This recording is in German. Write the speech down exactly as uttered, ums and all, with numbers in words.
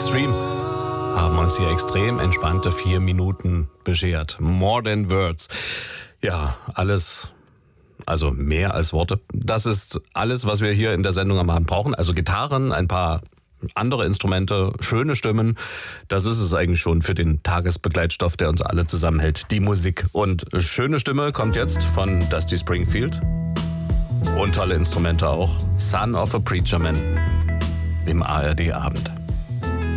Extreme haben uns hier extrem entspannte vier Minuten beschert. More than words. Ja, alles, also mehr als Worte. Das ist alles, was wir hier in der Sendung am Abend brauchen. Also Gitarren, ein paar andere Instrumente, schöne Stimmen. Das ist es eigentlich schon für den Tagesbegleitstoff, der uns alle zusammenhält. Die Musik. Und schöne Stimme kommt jetzt von Dusty Springfield. Und tolle Instrumente auch. Son of a Preacher Man im A R D-Abend.